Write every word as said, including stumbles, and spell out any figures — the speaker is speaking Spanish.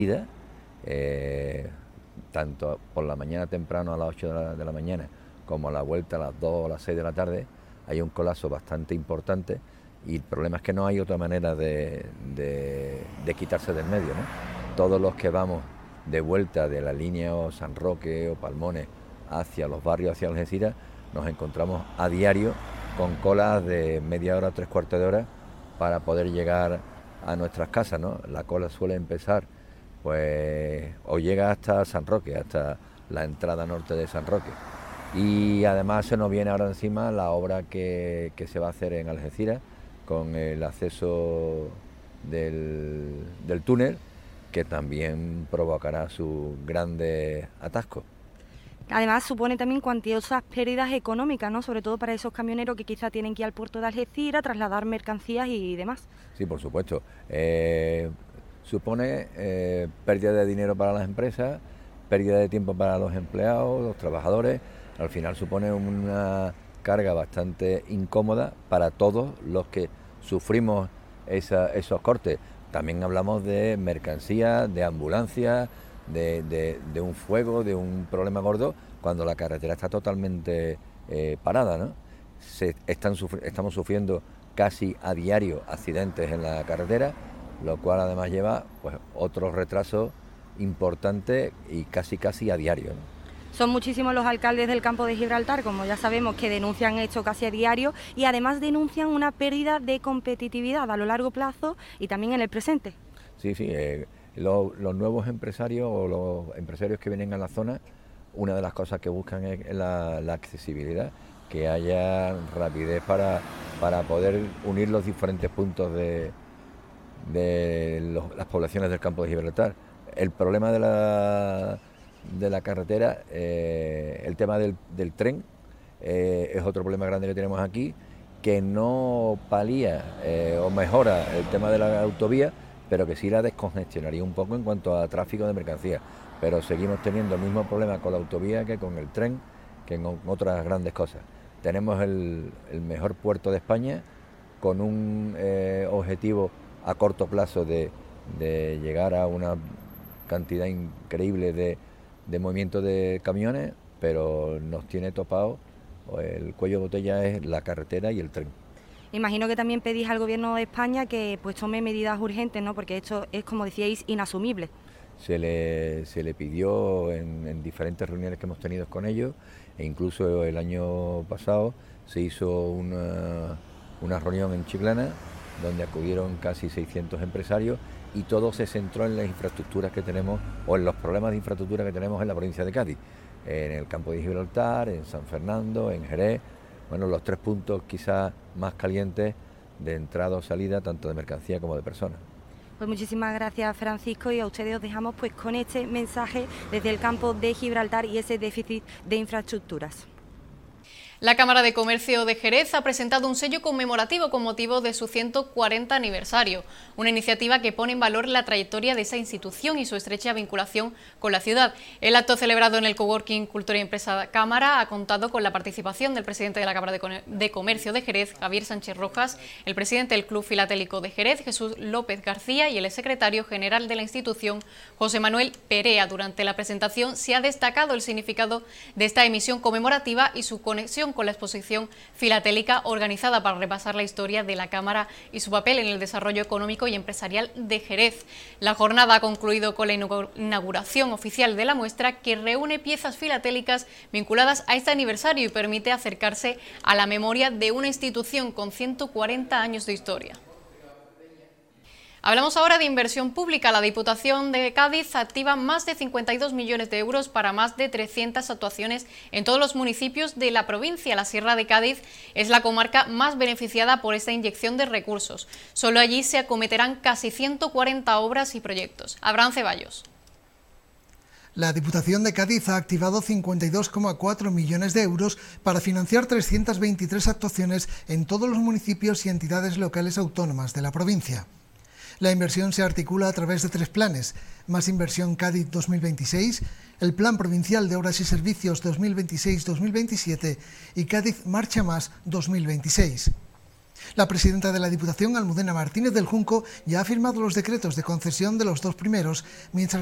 eh, tanto por la mañana temprano a las ocho de la, de la mañana como a la vuelta a las dos o las seis de la tarde, hay un colapso bastante importante y el problema es que no hay otra manera de, de, de quitarse del medio, ¿no? Todos los que vamos de vuelta de la línea o San Roque o Palmones hacia los barrios, hacia Algeciras, nos encontramos a diario con colas de media hora, tres cuartos de hora para poder llegar a nuestras casas, ¿no? La cola suele empezar, pues, o llega hasta San Roque, hasta la entrada norte de San Roque. Y además se nos viene ahora encima la obra que, que se va a hacer en Algeciras con el acceso del, del túnel, que también provocará sus grandes atascos. Además supone también cuantiosas pérdidas económicas, ¿no? Sobre todo para esos camioneros que quizá tienen que ir al puerto de Algeciras, trasladar mercancías y demás. Sí, por supuesto. Eh, supone eh, pérdida de dinero para las empresas, pérdida de tiempo para los empleados, los trabajadores. Al final supone una carga bastante incómoda para todos los que sufrimos esa, esos cortes. También hablamos de mercancías, de ambulancias, de, de, de un fuego, de un problema gordo, cuando la carretera está totalmente eh, parada, ¿no? Se están sufri- estamos sufriendo casi a diario accidentes en la carretera, lo cual además lleva, pues, otros retrasos importantes y casi casi a diario, ¿no? Son muchísimos los alcaldes del campo de Gibraltar, como ya sabemos, que denuncian esto casi a diario y además denuncian una pérdida de competitividad a lo largo plazo y también en el presente. Sí, sí, eh, lo, los nuevos empresarios o los empresarios que vienen a la zona, una de las cosas que buscan es la, la accesibilidad, que haya rapidez para, para poder unir los diferentes puntos de, de los, las poblaciones del campo de Gibraltar. El problema de la... de la carretera, eh, el tema del, del tren eh, es otro problema grande que tenemos aquí, que no palía eh, o mejora el tema de la autovía, pero que sí la descongestionaría un poco en cuanto a tráfico de mercancías. Pero seguimos teniendo el mismo problema con la autovía que con el tren, que en otras grandes cosas. Tenemos el, el mejor puerto de España, con un eh, objetivo a corto plazo de, de llegar a una cantidad increíble de de movimiento de camiones, pero nos tiene topado, el cuello de botella es la carretera y el tren. Imagino que también pedís al Gobierno de España que pues tome medidas urgentes, ¿no? Porque esto es, como decíais, inasumible. Se le, se le pidió en, en diferentes reuniones que hemos tenido con ellos, e incluso el año pasado se hizo una, una reunión en Chiclana, donde acudieron casi seiscientos empresarios, y todo se centró en las infraestructuras que tenemos, o en los problemas de infraestructura que tenemos en la provincia de Cádiz, en el campo de Gibraltar, en San Fernando, en Jerez, bueno, los tres puntos quizás más calientes de entrada o salida, tanto de mercancía como de personas. Pues muchísimas gracias, Francisco, y a ustedes os dejamos pues con este mensaje desde el campo de Gibraltar y ese déficit de infraestructuras. La Cámara de Comercio de Jerez ha presentado un sello conmemorativo con motivo de su ciento cuarenta aniversario, una iniciativa que pone en valor la trayectoria de esa institución y su estrecha vinculación con la ciudad. El acto celebrado en el Coworking Cultura y Empresa Cámara ha contado con la participación del presidente de la Cámara de Comercio de Jerez, Javier Sánchez Rojas, el presidente del Club Filatélico de Jerez, Jesús López García, y el secretario general de la institución, José Manuel Perea. Durante la presentación se ha destacado el significado de esta emisión conmemorativa y su conexión con la exposición filatélica organizada para repasar la historia de la Cámara y su papel en el desarrollo económico y empresarial de Jerez. La jornada ha concluido con la inauguración oficial de la muestra, que reúne piezas filatélicas vinculadas a este aniversario y permite acercarse a la memoria de una institución con ciento cuarenta años de historia. Hablamos ahora de inversión pública. La Diputación de Cádiz activa más de cincuenta y dos millones de euros para más de trescientas actuaciones en todos los municipios de la provincia. La Sierra de Cádiz es la comarca más beneficiada por esta inyección de recursos. Solo allí se acometerán casi ciento cuarenta obras y proyectos. Abraham Ceballos. La Diputación de Cádiz ha activado cincuenta y dos coma cuatro millones de euros para financiar trescientas veintitrés actuaciones en todos los municipios y entidades locales autónomas de la provincia. La inversión se articula a través de tres planes: Más Inversión Cádiz dos mil veintiséis, el Plan Provincial de Obras y Servicios dos mil veintiséis dos mil veintisiete y Cádiz Marcha Más dos mil veintiséis. La presidenta de la Diputación, Almudena Martínez del Junco, ya ha firmado los decretos de concesión de los dos primeros, mientras